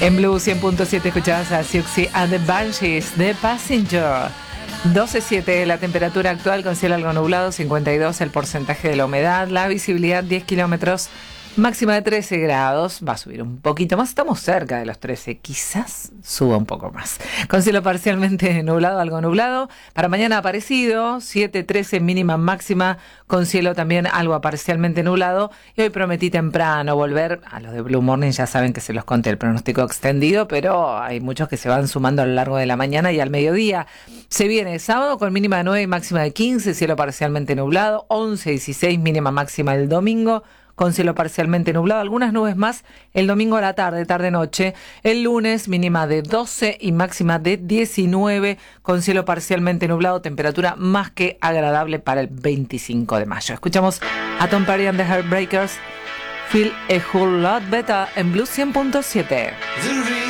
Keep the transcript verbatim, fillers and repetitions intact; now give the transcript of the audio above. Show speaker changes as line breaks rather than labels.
En Blue cien punto siete escuchabas a Siouxsie and the Banshees, The Passenger. doce siete la temperatura actual con cielo algo nublado, cincuenta y dos el porcentaje de la humedad, la visibilidad diez kilómetros, máxima de trece grados, va a subir un poquito más, estamos cerca de los trece, quizás suba un poco más. Con cielo parcialmente nublado, algo nublado, para mañana aparecido, siete trece mínima máxima, con cielo también algo parcialmente nublado, y hoy prometí temprano volver, a los de Blue Morning ya saben que se los conté el pronóstico extendido, pero hay muchos que se van sumando a lo largo de la mañana y al mediodía. Se viene sábado con mínima de nueve y máxima de quince, cielo parcialmente nublado, once dieciséis mínima máxima el domingo, con cielo parcialmente nublado, algunas nubes más el domingo a la tarde, tarde-noche. El lunes mínima de doce y máxima de diecinueve, con cielo parcialmente nublado, temperatura más que agradable para el veinticinco de mayo. Escuchamos a Tom Petty and the Heartbreakers, Feel a Whole Lot Better en Blue cien punto siete.